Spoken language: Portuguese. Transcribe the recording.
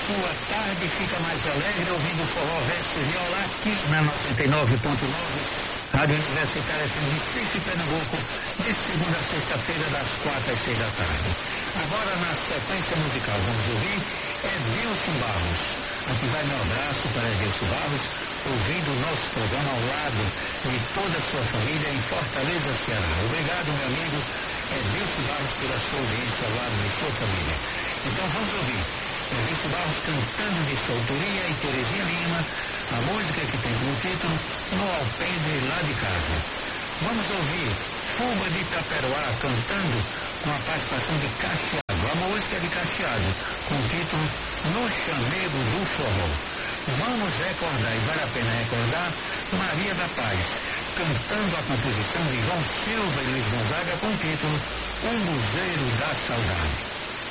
sua tarde fica mais alegre ouvindo forró verso viola aqui na 99.9, Rádio Universitária de Recife, Pernambuco, de segunda a sexta-feira, das 4 às 6 da tarde. Agora, na sequência musical, vamos ouvir Edilson Barros. Aqui vai meu abraço para Edilson Barros, ouvindo o nosso programa ao lado de toda a sua família em Fortaleza, Ceará. Obrigado, meu amigo Edilson Barros, pela sua audiência ao lado de sua família. Então vamos ouvir Edilson Barros cantando de sua autoria e Terezinha Lima, a música que tem como título No Alpendre Lá de Casa. Vamos ouvir Fuga de Itaperoá cantando com a participação de Cacheado, a música de Cacheado, com o título No Chamego do Forró. Vamos recordar, e vale a pena recordar, Maria da Paz, cantando a composição de João Silva e Luiz Gonzaga com o título O Museiro da Saudade.